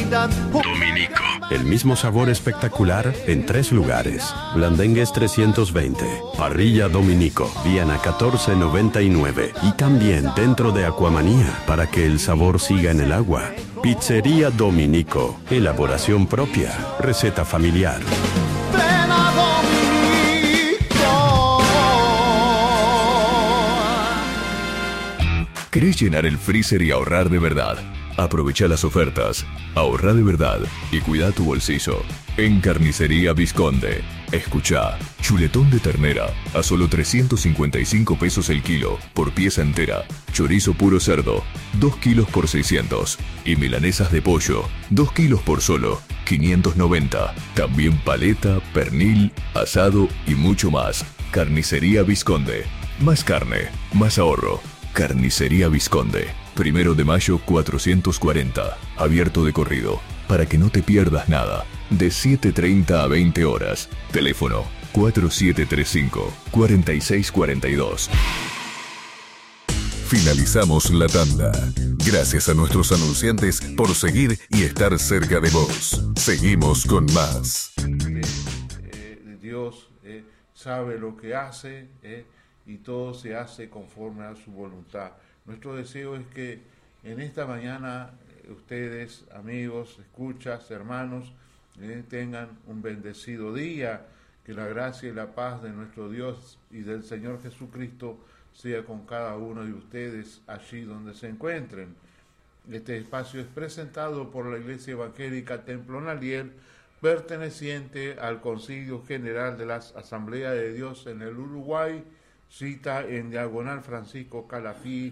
Dominico. El mismo sabor espectacular en 3 lugares. Blandengues 320, Parrilla Dominico, Viana 1499 y también dentro de Aquamanía para que el sabor siga en el agua. Pizzería Dominico, elaboración propia, receta familiar. ¿Querés llenar el freezer y ahorrar de verdad? Aprovecha las ofertas, ahorra de verdad y cuida tu bolsillo. En Carnicería Visconde. Escuchá, chuletón de ternera a solo 355 pesos el kilo por pieza entera. Chorizo puro cerdo, 2 kilos por 600. Y milanesas de pollo, 2 kilos por solo 590. También paleta, pernil, asado y mucho más. Carnicería Visconde. Más carne, más ahorro. Carnicería Visconde. 1 de mayo 440. Abierto de corrido. Para que no te pierdas nada. De 7:30 a 20 horas. Teléfono 4735-4642. Finalizamos la tanda. Gracias a nuestros anunciantes por seguir y estar cerca de vos. Seguimos con más. Dios sabe lo que hace y todo se hace conforme a su voluntad. Nuestro deseo es que en esta mañana ustedes, amigos, escuchas, hermanos, tengan un bendecido día, que la gracia y la paz de nuestro Dios y del Señor Jesucristo sea con cada uno de ustedes allí donde se encuentren. Este espacio es presentado por la Iglesia Evangélica Templo Naliel, perteneciente al Concilio General de las Asambleas de Dios en el Uruguay, cita en Diagonal Francisco Calafí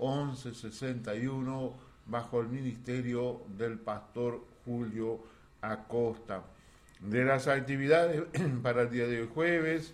1161, bajo el ministerio del pastor Julio Acosta. De las actividades para el día de hoy jueves,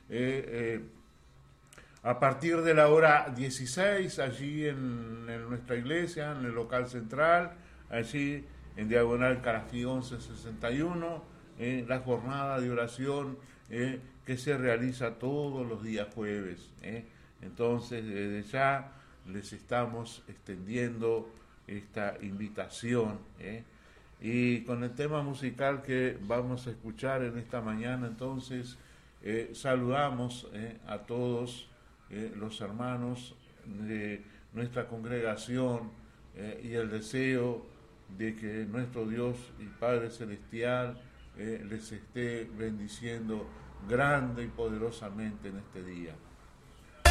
a partir de la hora 16, allí en nuestra iglesia, en el local central, allí en Diagonal Calafí 1161, la jornada de oración que se realiza todos los días jueves. Entonces, desde ya les estamos extendiendo esta invitación. Y con el tema musical que vamos a escuchar en esta mañana, entonces, saludamos a todos los hermanos de nuestra congregación y el deseo de que nuestro Dios y Padre Celestial les esté bendiciendo grande y poderosamente en este día.